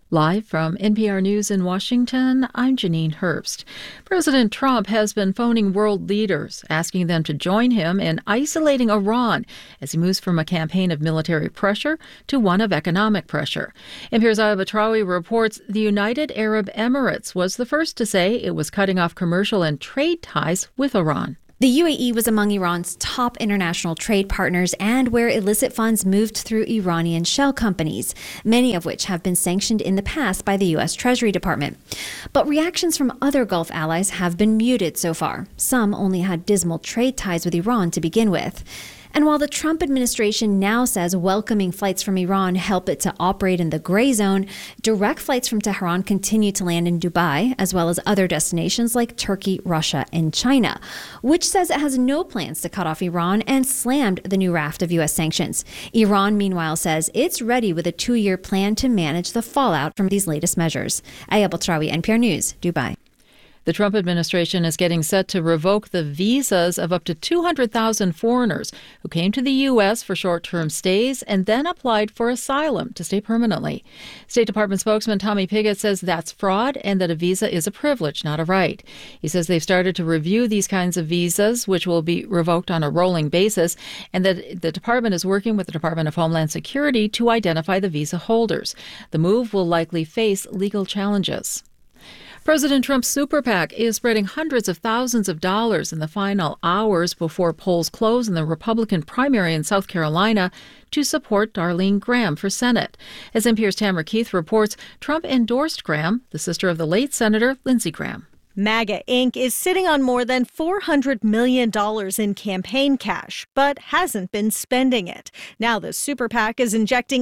Live from NPR News in Washington, I'm Janine Herbst. President Trump has been phoning world leaders, asking them to join him in isolating Iran as he moves from a campaign of military pressure to one of economic pressure. NPR's Aya Batrawi reports the United Arab Emirates was the first to say it was cutting off commercial and trade ties with Iran. The UAE was among Iran's top international trade partners and where illicit funds moved through Iranian shell companies, many of which have been sanctioned in the past by the U.S. Treasury Department. But reactions from other Gulf allies have been muted so far. Some only had dismal trade ties with Iran to begin with. And while the Trump administration now says welcoming flights from Iran help it to operate in the gray zone, direct flights from Tehran continue to land in Dubai, as well as other destinations like Turkey, Russia, and China, which says it has no plans to cut off Iran and slammed the new raft of U.S. sanctions. Iran, meanwhile, says it's ready with a 2-year plan to manage the fallout from these latest measures. Aya Batrawi, NPR News, Dubai. The Trump administration is getting set to revoke the visas of up to 200,000 foreigners who came to the U.S. for short-term stays and then applied for asylum to stay permanently. State Department spokesman Tommy Pigott says that's fraud and that a visa is a privilege, not a right. He says they've started to review these kinds of visas, which will be revoked on a rolling basis, and that the department is working with the Department of Homeland Security to identify the visa holders. The move will likely face legal challenges. President Trump's super PAC is spreading hundreds of thousands of dollars in the final hours before polls close in the Republican primary in South Carolina to support Darlene Graham for Senate. As NPR's Tamara Keith reports, Trump endorsed Graham, the sister of the late Senator Lindsey Graham. MAGA Inc. is sitting on more than $400 million in campaign cash, but hasn't been spending it. Now the super PAC is injecting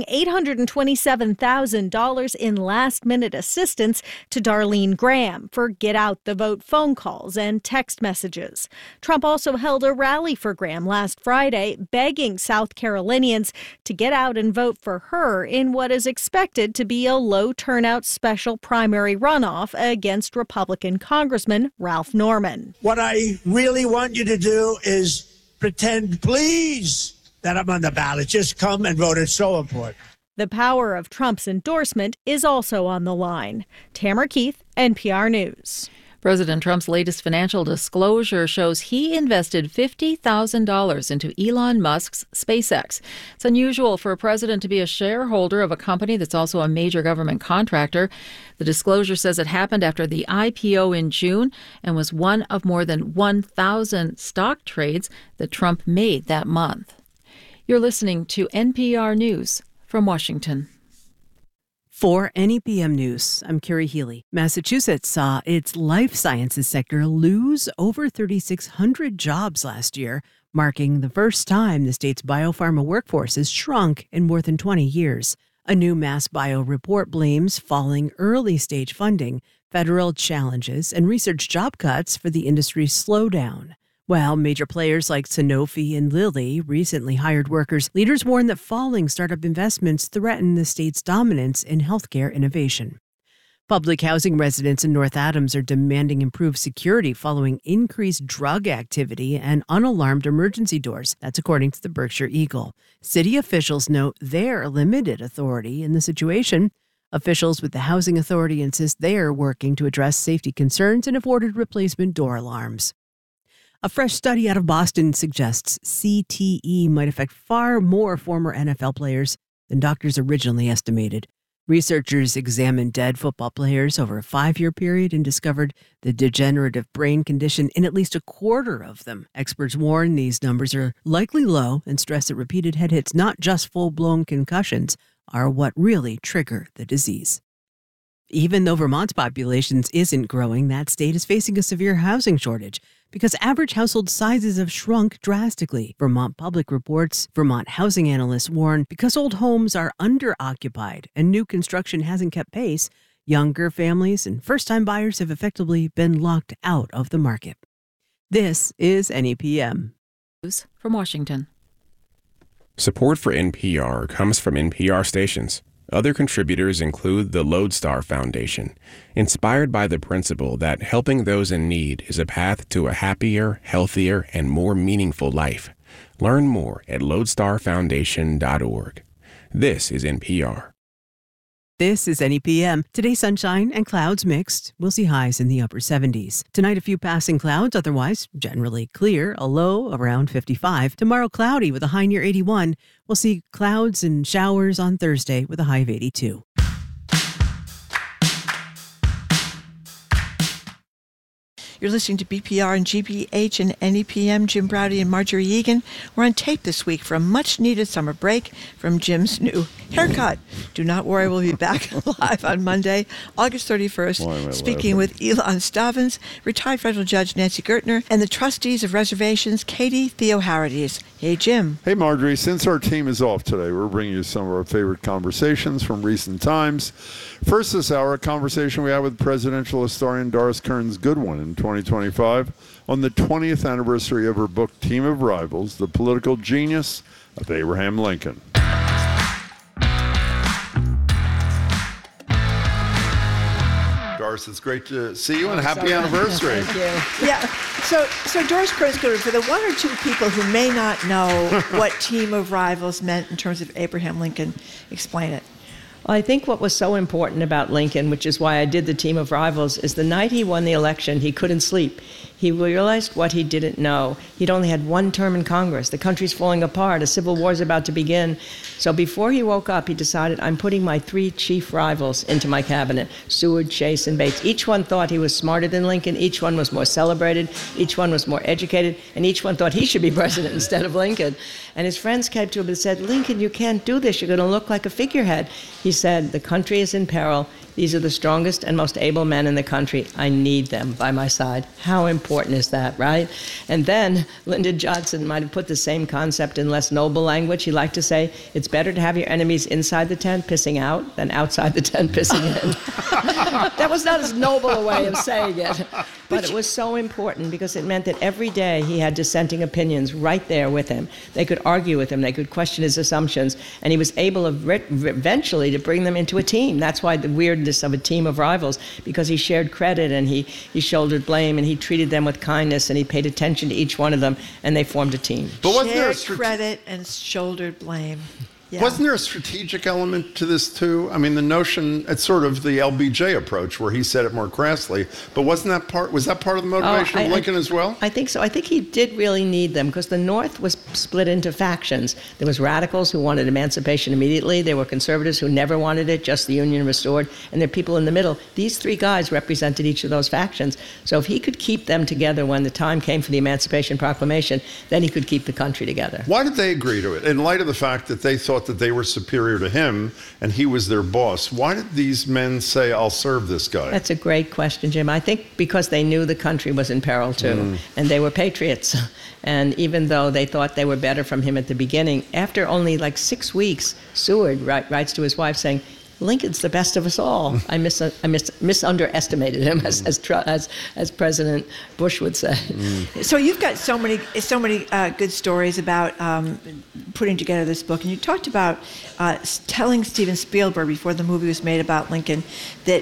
$827,000 in last-minute assistance to Darlene Graham for get-out-the-vote phone calls and text messages. Trump also held a rally for Graham last Friday, begging South Carolinians to get out and vote for her in what is expected to be a low-turnout special primary runoff against Republican Congressman Ralph Norman. What I really want you to do is pretend, please, that I'm on the ballot. Just come and vote. It's so important. The power of Trump's endorsement is also on the line. Tamara Keith, NPR News. President Trump's latest financial disclosure shows he invested $50,000 into Elon Musk's SpaceX. It's unusual for a president to be a shareholder of a company that's also a major government contractor. The disclosure says it happened after the IPO in June and was one of more than 1,000 stock trades that Trump made that month. You're listening to NPR News from Washington. For NEPM News, I'm Carrie Healy. Massachusetts saw its life sciences sector lose over 3,600 jobs last year, marking the first time the state's biopharma workforce has shrunk in more than 20 years. A new MassBio report blames falling early-stage funding, federal challenges, and research job cuts for the industry's slowdown. While major players like Sanofi and Lilly recently hired workers, leaders warn that falling startup investments threaten the state's dominance in healthcare innovation. Public housing residents in North Adams are demanding improved security following increased drug activity and unalarmed emergency doors. That's according to the Berkshire Eagle. City officials note their limited authority in the situation. Officials with the Housing Authority insist they are working to address safety concerns and have ordered replacement door alarms. A fresh study out of Boston suggests CTE might affect far more former NFL players than doctors originally estimated. Researchers examined dead football players over a 5-year period and discovered the degenerative brain condition in at least a quarter of them. Experts warn these numbers are likely low and stress that repeated head hits, not just full-blown concussions, are what really trigger the disease. Even though Vermont's population isn't growing, that state is facing a severe housing shortage because average household sizes have shrunk drastically. Vermont Public reports Vermont housing analysts warn because old homes are under-occupied and new construction hasn't kept pace, younger families and first-time buyers have effectively been locked out of the market. This is NEPM. News from Washington. Support for NPR comes from NPR stations. Other contributors include the Lodestar Foundation, inspired by the principle that helping those in need is a path to a happier, healthier, and more meaningful life. Learn more at lodestarfoundation.org. This is NPR. This is NEPM. Today, sunshine and clouds mixed. We'll see highs in the upper 70s. Tonight, a few passing clouds, otherwise generally clear, a low around 55. Tomorrow, cloudy with a high near 81. We'll see clouds and showers on Thursday with a high of 82. You're listening to BPR and GBH and NEPM. Jim Braude and Marjorie Egan. We're on tape this week for a much-needed summer break from Jim's new haircut. Do not worry, we'll be back live on Monday, August 31st, speaking with Elon Stavins, retired federal judge Nancy Gertner, and the trustees of reservations, Katie Theoharides. Hey, Jim. Hey, Marjorie. Since our team is off today, we're bringing you some of our favorite conversations from recent times. First this hour, a conversation we had with presidential historian Doris Kearns Goodwin in 2025 on the 20th anniversary of her book, Team of Rivals, The Political Genius of Abraham Lincoln. Doris, it's great to see you and happy anniversary. Thank you. Yeah. So Doris Kearns Goodwin, for the one or two people who may not know what Team of Rivals meant in terms of Abraham Lincoln, explain it. Well, I think what was so important about Lincoln, which is why I did the Team of Rivals, is the night he won the election, he couldn't sleep. He realized what he didn't know. He'd only had one term in Congress. The country's falling apart. A civil war is about to begin. So before he woke up, he decided, I'm putting my three chief rivals into my cabinet, Seward, Chase, and Bates. Each one thought he was smarter than Lincoln. Each one was more celebrated. Each one was more educated. And each one thought he should be president instead of Lincoln. And his friends came to him and said, Lincoln, you can't do this. You're going to look like a figurehead. He said, the country is in peril. These are the strongest and most able men in the country. I need them by my side. How important is that, right? And then Lyndon Johnson might have put the same concept in less noble language. He liked to say, it's better to have your enemies inside the tent pissing out than outside the tent pissing in. That was not as noble a way of saying it. But it was so important because it meant that every day he had dissenting opinions right there with him. They could argue with him. They could question his assumptions. And he was able eventually to bring them into a team. That's why the weirdness of a team of rivals, because he shared credit and he shouldered blame and he treated them with kindness and he paid attention to each one of them and they formed a team. But wasn't there credit and shouldered blame? Yeah. Wasn't there a strategic element to this too? I mean, the notion, it's sort of the LBJ approach where he said it more crassly, but was that part of the motivation of Lincoln as well? I think so. I think he did really need them because the North was split into factions. There was radicals who wanted emancipation immediately. There were conservatives who never wanted it, just the Union restored. And there are people in the middle. These three guys represented each of those factions. So if he could keep them together when the time came for the Emancipation Proclamation, then he could keep the country together. Why did they agree to it? In light of the fact that they thought that they were superior to him and he was their boss, why did these men say, I'll serve this guy? That's a great question, Jim. I think because they knew the country was in peril too, and they were patriots. And even though they thought they were better from him at the beginning, after only like 6 weeks, Seward writes to his wife saying, Lincoln's the best of us all. I misunderestimated him, as President Bush would say. So you've got so many good stories about putting together this book, and you talked about telling Steven Spielberg before the movie was made about Lincoln that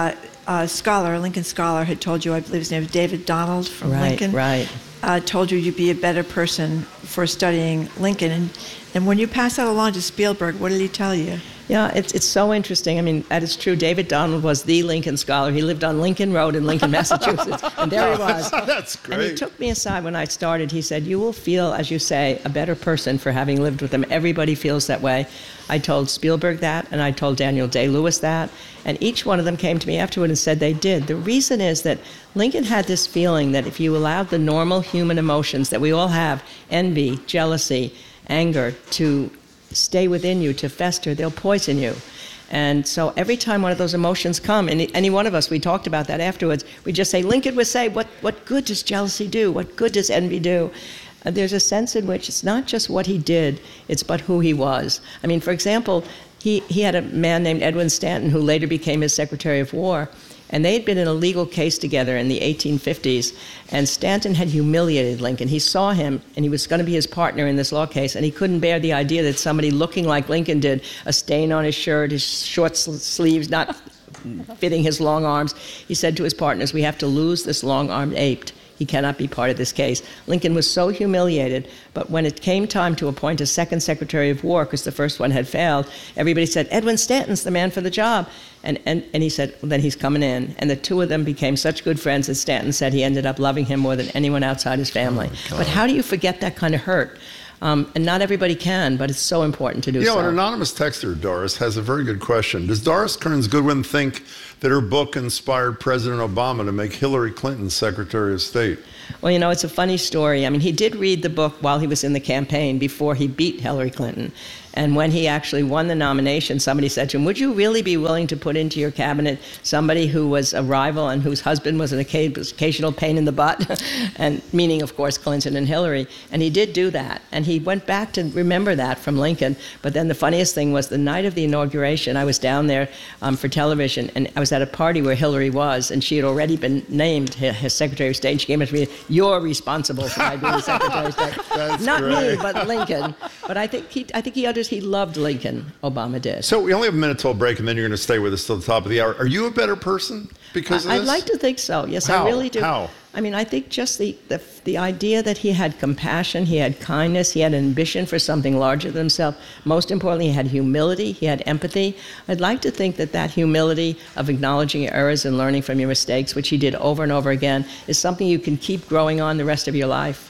a Lincoln scholar had told you, I believe his name was David Donald from Lincoln. Right. Told you you'd be a better person for studying Lincoln, and when you passed that along to Spielberg, what did he tell you? Yeah, it's so interesting. I mean, that is true. David Donald was the Lincoln scholar. He lived on Lincoln Road in Lincoln, Massachusetts, and there he was. That's great. And he took me aside when I started. He said, you will feel, as you say, a better person for having lived with him. Everybody feels that way. I told Spielberg that, and I told Daniel Day-Lewis that, and each one of them came to me afterward and said they did. The reason is that Lincoln had this feeling that if you allowed the normal human emotions that we all have, envy, jealousy, anger, to stay within you, to fester, they'll poison you. And so every time one of those emotions come, and any one of us, we talked about that afterwards, we just say, Lincoln would say, what good does jealousy do? What good does envy do? There's a sense in which it's not just what he did, it's but who he was. I mean, for example, he had a man named Edwin Stanton who later became his Secretary of War. And they had been in a legal case together in the 1850s, and Stanton had humiliated Lincoln. He saw him, and he was going to be his partner in this law case, and he couldn't bear the idea that somebody looking like Lincoln did, a stain on his shirt, his short sleeves not fitting his long arms. He said to his partners, we have to lose this long-armed ape. he cannot be part of this case. Lincoln was so humiliated, but when it came time to appoint a second Secretary of War, because the first one had failed, everybody said, Edwin Stanton's the man for the job. And he said, well, then he's coming in. And the two of them became such good friends that Stanton said he ended up loving him more than anyone outside his family. But how do you forget that kind of hurt? And not everybody can, but it's so important to do so. An anonymous texter, Doris, has a very good question. Does Doris Kearns Goodwin think that her book inspired President Obama to make Hillary Clinton Secretary of State? Well, it's a funny story. I mean, he did read the book while he was in the campaign before he beat Hillary Clinton. And when he actually won the nomination, somebody said to him, would you really be willing to put into your cabinet somebody who was a rival and whose husband was an occasional pain in the butt? And meaning, of course, Clinton and Hillary. And he did do that. And he went back to remember that from Lincoln. But then the funniest thing was the night of the inauguration, I was down there for television, and I was at a party where Hillary was, and she had already been named his Secretary of State. And she came up to me, you're responsible for my being the Secretary of State. Not me, but Lincoln. But I think he understood. He loved Lincoln, Obama did. So we only have a minute till a break, and then you're going to stay with us till the top of the hour. Are you a better person because of this? I'd like to think so. Yes, How? I really do. How? I mean, I think just the idea that he had compassion, he had kindness, he had ambition for something larger than himself. Most importantly, he had humility, he had empathy. I'd like to think that humility of acknowledging your errors and learning from your mistakes, which he did over and over again, is something you can keep growing on the rest of your life.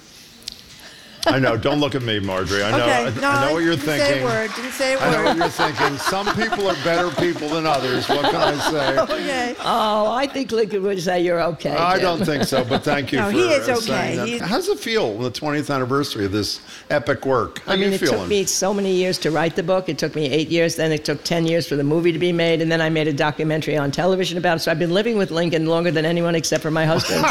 I know. Don't look at me, Marjorie. I know. Okay. I know what you're thinking. Didn't say a word. I know what you're thinking. Some people are better people than others. What can I say? Okay. Oh, I think Lincoln would say you're okay. I Jim. don't think so, but thank you for he is okay. saying that. How does it feel on the 20th anniversary of this epic work? How are you feeling? It took me so many years to write the book. It took me 8 years. Then it took 10 years for the movie to be made. And then I made a documentary on television about it. So I've been living with Lincoln longer than anyone except for my husband.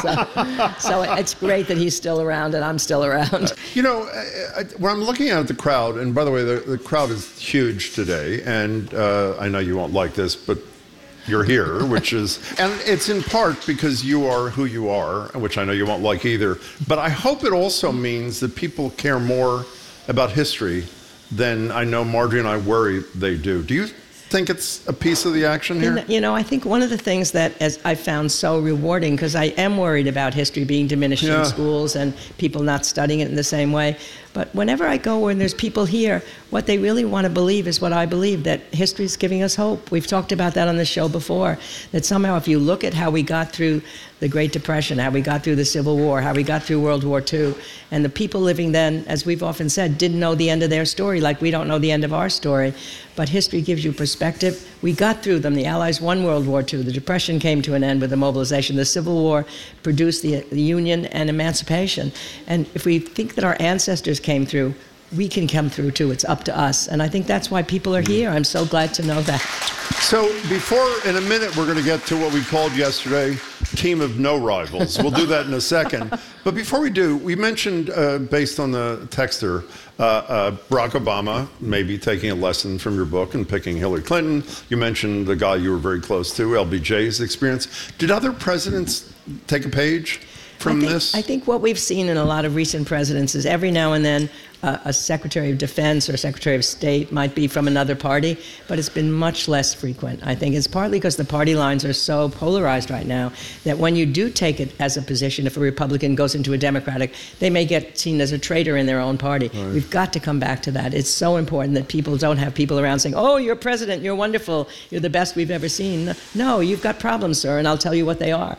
So it's great that he's still around and I'm still around. When I'm looking at the crowd, and by the way, the crowd is huge today, and I know you won't like this, but you're here, and it's in part because you are who you are, which I know you won't like either, but I hope it also means that people care more about history than I know Marjorie and I worry they do. Do you think it's a piece of the action here? I think one of the things that I found so rewarding, because I am worried about history being diminished in schools and people not studying it in the same way. But whenever I go and there's people here, what they really want to believe is what I believe, that history is giving us hope. We've talked about that on the show before, that somehow if you look at how we got through the Great Depression, how we got through the Civil War, how we got through World War II, and the people living then, as we've often said, didn't know the end of their story like we don't know the end of our story. But history gives you perspective. We got through them. The Allies won World War II. The Depression came to an end with the mobilization. The Civil War produced the Union and emancipation. And if we think that our ancestors came through, we can come through too. It's up to us. And I think that's why people are here. I'm so glad to know that. So in a minute, we're going to get to what we called yesterday, Team of No Rivals. We'll do that in a second. But before we do, we mentioned, based on the texter, Barack Obama maybe taking a lesson from your book and picking Hillary Clinton. You mentioned the guy you were very close to, LBJ's experience. Did other presidents take a page from this? I think what we've seen in a lot of recent presidents is every now and then a Secretary of Defense or Secretary of State might be from another party, but it's been much less frequent. I think it's partly because the party lines are so polarized right now that when you do take it as a position, if a Republican goes into a Democratic, they may get seen as a traitor in their own party. Right. We've got to come back to that. It's so important that people don't have people around saying, oh, you're president, you're wonderful, you're the best we've ever seen. No, you've got problems, sir, and I'll tell you what they are.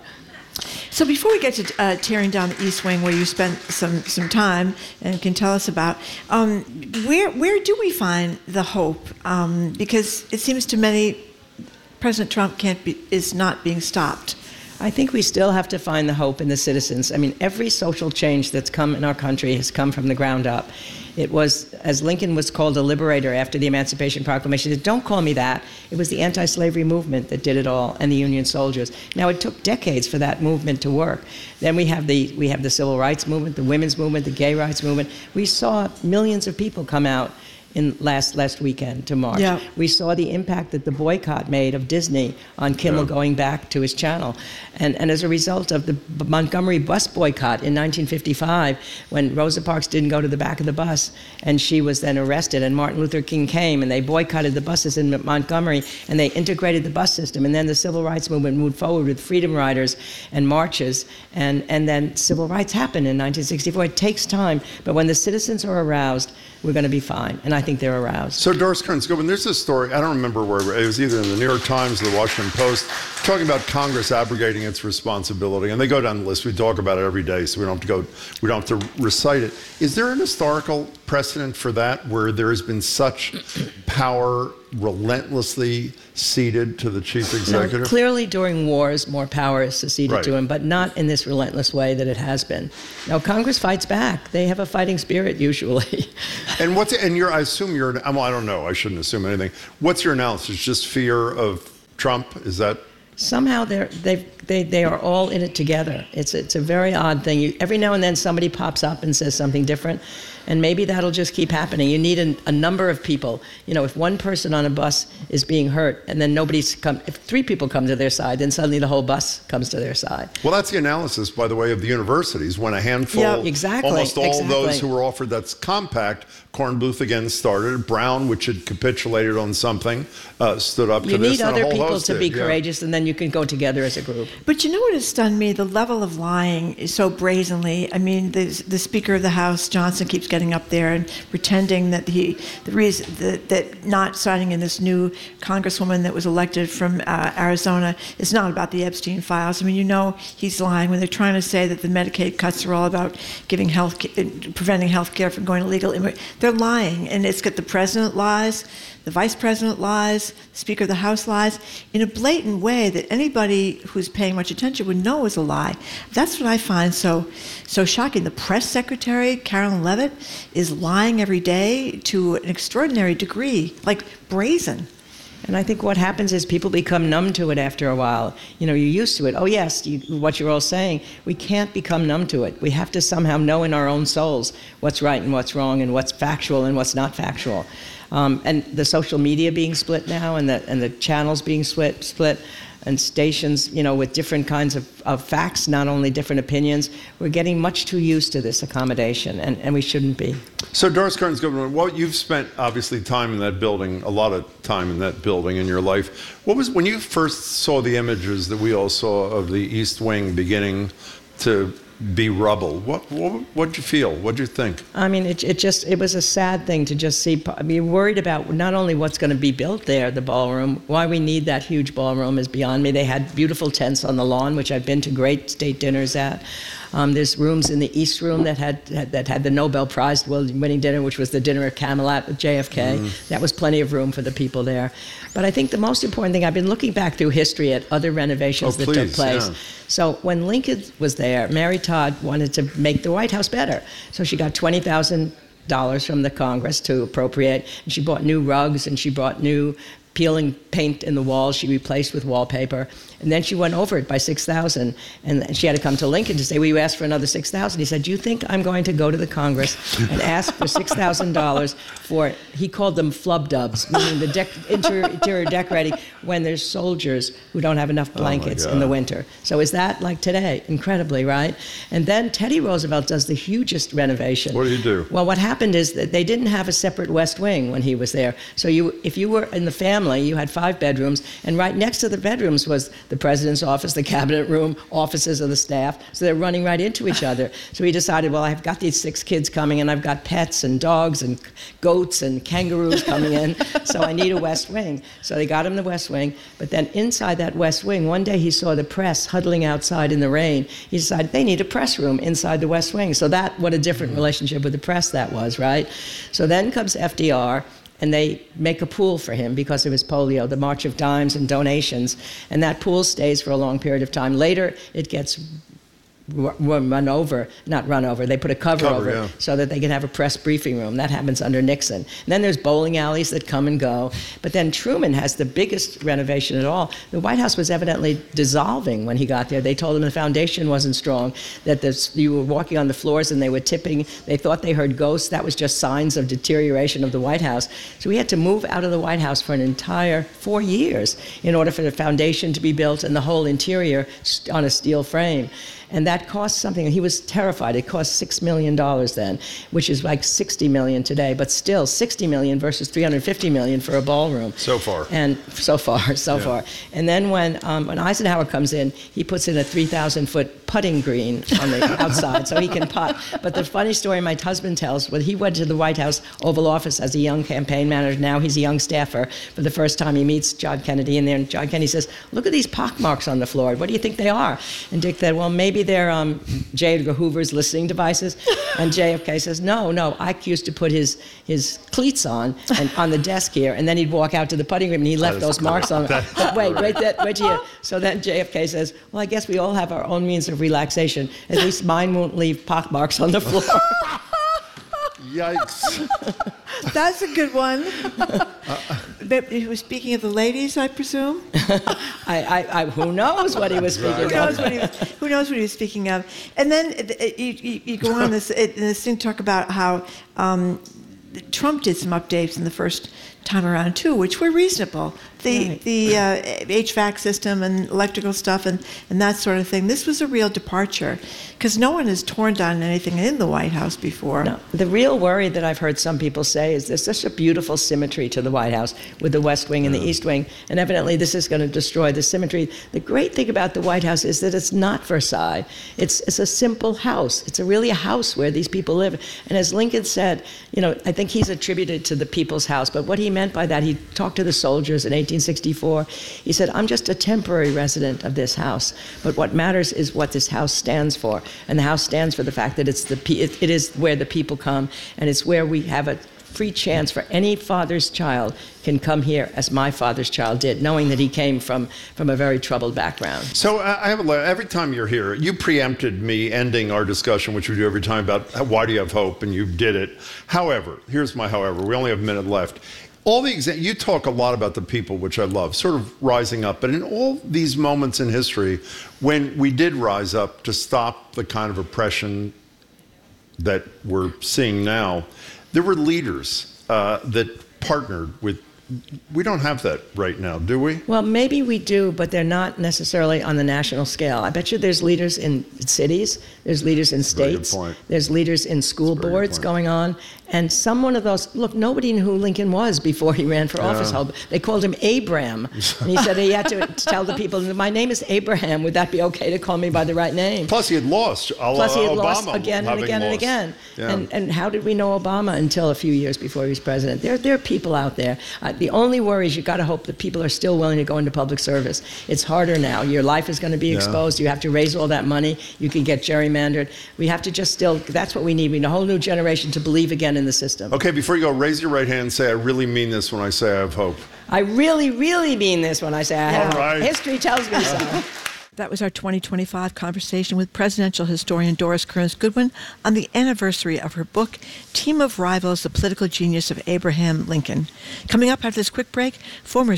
So before we get to tearing down the East Wing, where you spent some time and can tell us about, where do we find the hope? Because it seems to many President Trump is not being stopped. I think we still have to find the hope in the citizens. I mean, every social change that's come in our country has come from the ground up. It was, as Lincoln was called a liberator after the Emancipation Proclamation, he said, don't call me that. It was the anti-slavery movement that did it all, and the Union soldiers. Now, it took decades for that movement to work. Then we have the civil rights movement, the women's movement, the gay rights movement. We saw millions of people come out in last weekend to March. Yeah. We saw the impact that the boycott made of Disney on Kimmel going back to his channel. And as a result of the Montgomery bus boycott in 1955, when Rosa Parks didn't go to the back of the bus, and she was then arrested, and Martin Luther King came, and they boycotted the buses in Montgomery, and they integrated the bus system, and then the civil rights movement moved forward with freedom riders and marches, and then civil rights happened in 1964. It takes time, but when the citizens are aroused, we're going to be fine, and I think they're aroused. So Doris Kearns Goodwin, there's this story, I don't remember where, it was either in the New York Times or the Washington Post, talking about Congress abrogating its responsibility, and they go down the list. We talk about it every day, so we don't have to recite it. Is there an historical precedent for that, where there has been such power relentlessly ceded to the chief executive? No, clearly during wars, more power is ceded Right. to him, but not in this relentless way that it has been. Now, Congress fights back. They have a fighting spirit usually. And I assume well, I don't know, I shouldn't assume anything. What's your analysis? Just fear of Trump? Is that? Somehow they are all in it together. It's a very odd thing. Every now and then somebody pops up and says something different, and maybe that'll just keep happening. You need a number of people. If one person on a bus is being hurt, and then if 3 people come to their side, then suddenly the whole bus comes to their side. Well, that's the analysis, by the way, of the universities, when a handful, almost all those who were offered that's compact, Kornbluth again started, Brown, which had capitulated on something, stood up to this. You need and other a whole people host to be did, courageous, and then you can go together as a group. But you know what has stunned me? The level of lying is so brazenly. I mean, the Speaker of the House, Johnson, keeps getting up there and pretending that the reason that not signing in this new Congresswoman that was elected from Arizona is not about the Epstein files. I mean, he's lying when they're trying to say that the Medicaid cuts are all about preventing health care from going illegal. They're lying, and it's got the president lies, the vice president lies, the Speaker of the House lies, in a blatant way that anybody who's paying much attention would know is a lie. That's what I find so shocking. The press secretary, Carolyn Leavitt, is lying every day to an extraordinary degree, like brazen. And I think what happens is people become numb to it after a while. You're used to it. Oh, yes, what you're all saying. We can't become numb to it. We have to somehow know in our own souls what's right and what's wrong and what's factual and what's not factual. And the social media being split now, and the channels being split, and stations, with different kinds of facts, not only different opinions. We're getting much too used to this accommodation, and we shouldn't be. So Doris Kearns Goodwin, you've spent obviously time in that building, a lot of time in that building in your life. What was, when you first saw the images that we all saw of the East Wing beginning to be rubble, what'd you feel? What'd you think? I mean, it was a sad thing to just see. I mean, worried about not only what's going to be built there, the ballroom. Why we need that huge ballroom is beyond me. They had beautiful tents on the lawn, which I've been to great state dinners at. There's rooms in the East Room that had the Nobel Prize winning dinner, which was the dinner at Camelot with JFK. That was plenty of room for the people there. But I think the most important thing, I've been looking back through history at other renovations that took place. Yeah. So when Lincoln was there, Mary Todd wanted to make the White House better. So she got $20,000 from the Congress to appropriate, and she bought new rugs, and she bought new peeling paint in the walls she replaced with wallpaper. And then she went over it by $6,000. And she had to come to Lincoln to say, well, you asked for another $6,000. He said, do you think I'm going to go to the Congress and ask for $6,000 for, he called them flub dubs, meaning the interior decorating when there's soldiers who don't have enough blankets in the winter. So is that like today? Incredibly, right? And then Teddy Roosevelt does the hugest renovation. What did he do? Well, what happened is that they didn't have a separate West Wing when he was there. So if you were in the family, you had 5 bedrooms, and right next to the bedrooms was the president's office, the cabinet room, offices of the staff. So they're running right into each other. So he decided, well, I've got these 6 kids coming, and I've got pets and dogs and goats and kangaroos coming in, so I need a West Wing. So they got him the West Wing, but then inside that West Wing, one day he saw the press huddling outside in the rain. He decided they need a press room inside the West Wing. So what a different relationship with the press that was, right? So then comes FDR, and they make a pool for him because of his polio, the March of Dimes and donations, and that pool stays for a long period of time. Later, it gets they put a cover over it so that they can have a press briefing room. That happens under Nixon. And then there's bowling alleys that come and go. But then Truman has the biggest renovation at all. The White House was evidently dissolving when he got there. They told him the foundation wasn't strong, that you were walking on the floors and they were tipping. They thought they heard ghosts. That was just signs of deterioration of the White House. So we had to move out of the White House for an entire 4 years in order for the foundation to be built and the whole interior on a steel frame. And that cost something. He was terrified. It cost $6 million then, which is like $60 million today, but still $60 million versus $350 million for a ballroom. So far. And so far. And then when Eisenhower comes in, he puts in a 3,000-foot putting green on the outside so he can putt. But the funny story my husband tells, when he went to the White House Oval Office as a young campaign manager, now he's a young staffer, for the first time he meets John Kennedy in there, and John Kennedy says, "Look at these pockmarks on the floor. What do you think they are?" And Dick said, "Well, maybe they're J. Edgar Hoover's listening devices." And JFK says, no, Ike used to put his cleats on the desk here, and then he'd walk out to the putting green, and he left those marks on. But wait here. So then JFK says, "Well, I guess we all have our own means of relaxation. At least mine won't leave pockmarks on the floor." Yikes. That's a good one. But he was speaking of the ladies, I presume? Who knows what he was speaking of? Who knows what he was speaking of? And then you go on this thing, talk about how Trump did some updates in the first time around too, which were reasonable. The HVAC system and electrical stuff and that sort of thing. This was a real departure because no one has torn down anything in the White House before. No. The real worry that I've heard some people say is there's such a beautiful symmetry to the White House with the West Wing and the East Wing, and evidently this is going to destroy the symmetry. The great thing about the White House is that it's not Versailles. It's a simple house. It's really a house where these people live. And as Lincoln said, I think he's attributed to the people's house, but what he meant by that, he talked to the soldiers in 1864. He said, "I'm just a temporary resident of this house, but what matters is what this house stands for." And the house stands for the fact that it is where the people come, and it's where we have a free chance for any father's child can come here as my father's child did, knowing that he came from a very troubled background. So every time you're here, you preempted me ending our discussion, which we do every time, about why do you have hope, and you did it. However, here's my however. We only have a minute left. You talk a lot about the people, which I love, sort of rising up. But in all these moments in history, when we did rise up to stop the kind of oppression that we're seeing now, there were leaders that partnered with. We don't have that right now, do we? Well, maybe we do, but they're not necessarily on the national scale. I bet you there's leaders in cities, there's leaders in states, there's leaders in school boards going on. And some one of those, look, nobody knew who Lincoln was before he ran for office. They called him Abraham. And he said he had to tell the people, "My name is Abraham. Would that be okay to call me by the right name?" Plus he had lost. Lost again and again and again. Yeah. And how did we know Obama until a few years before he was president? There are people out there. The only worry is you've got to hope that people are still willing to go into public service. It's harder now. Your life is going to be exposed. You have to raise all that money. You can get gerrymandered. We have to that's what we need. We need a whole new generation to believe again in the system. Okay, before you go, raise your right hand and say, "I really mean this when I say I have hope." I really, really mean this when I say I have hope. History tells me so. That was our 2025 conversation with presidential historian Doris Kearns Goodwin on the anniversary of her book, Team of Rivals, The Political Genius of Abraham Lincoln. Coming up after this quick break, former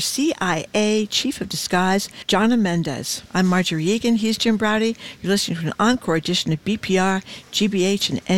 CIA Chief of Disguise, Jonna Mendez. I'm Marjorie Egan. He's Jim Braude. You're listening to an encore edition of BPR, GBH, and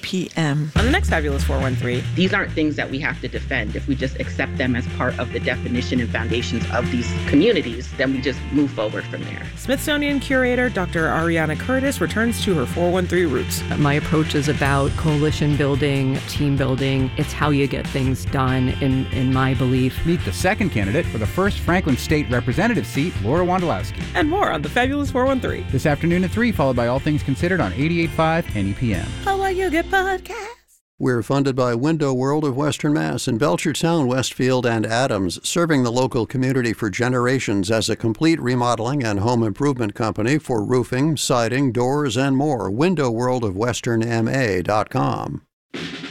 NEPM. On the next Fabulous 413, these aren't things that we have to defend. If we just accept them as part of the definition and foundations of these communities, then we just move forward from there. Smithsonian curator Dr. Ariana Curtis returns to her 413 roots. My approach is about coalition building, team building. It's how you get things done, in my belief. Meet the second candidate for the first Franklin State Representative seat, Laura Wondolowski. And more on the Fabulous 413. This afternoon at 3, followed by All Things Considered on 88.5 NEPM. How are you get podcasts? We're funded by Window World of Western Mass in Belchertown, Westfield, and Adams, serving the local community for generations as a complete remodeling and home improvement company for roofing, siding, doors, and more. WindowWorldofWesternMA.com.